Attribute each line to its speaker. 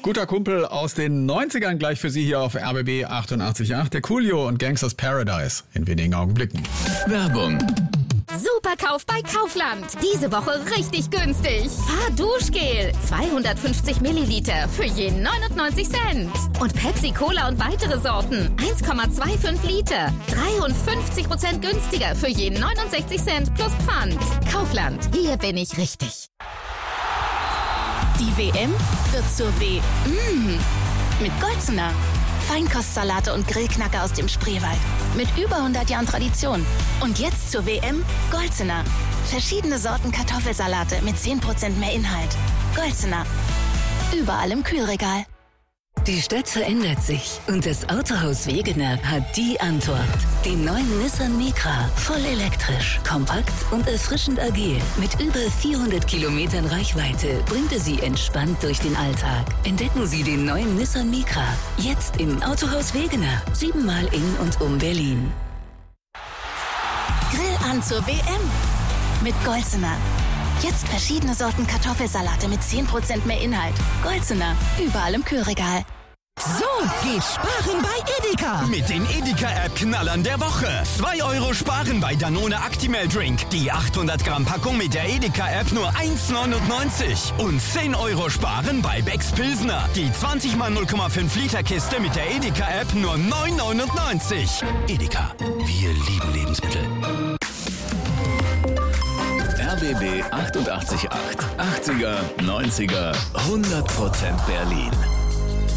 Speaker 1: Guter Kumpel aus den 90ern gleich für Sie hier auf RBB 88.8. Der Coolio und Gangsters Paradise in wenigen Augenblicken.
Speaker 2: Werbung.
Speaker 3: Superkauf bei Kaufland. Diese Woche richtig günstig. Fahrduschgel 250 Milliliter für je 99 Cent. Und Pepsi Cola und weitere Sorten 1,25 Liter. 53% günstiger für je 69 Cent plus Pfand. Kaufland, hier bin ich richtig.
Speaker 4: Die WM wird zur mit Golzener. Feinkostsalate und Grillknacker aus dem Spreewald. Mit über 100 Jahren Tradition. Und jetzt zur WM Golzener. Verschiedene Sorten Kartoffelsalate mit 10% mehr Inhalt. Golzener. Überall im Kühlregal.
Speaker 5: Die Stadt verändert sich und das Autohaus Wegener hat die Antwort. Den neuen Nissan Micra, voll elektrisch, kompakt und erfrischend agil. Mit über 400 Kilometern Reichweite bringt er Sie entspannt durch den Alltag. Entdecken Sie den neuen Nissan Micra, jetzt im Autohaus Wegener, 7-mal in und um Berlin.
Speaker 4: Grill an zur WM mit Golzener. Jetzt verschiedene Sorten Kartoffelsalate mit 10% mehr Inhalt. Golzener, überall im Kühlregal.
Speaker 6: So geht sparen bei Edeka.
Speaker 7: Mit den Edeka-App-Knallern der Woche. 2 € sparen bei Danone Actimel Drink. Die 800 Gramm Packung mit der Edeka-App nur 1,99. Und 10 € sparen bei Becks Pilsner. Die 20 mal 0,5 Liter Kiste mit der Edeka-App nur 9,99. Edeka, wir lieben Lebensmittel.
Speaker 2: RBB 88.8. 80er, 90er, 100% Berlin.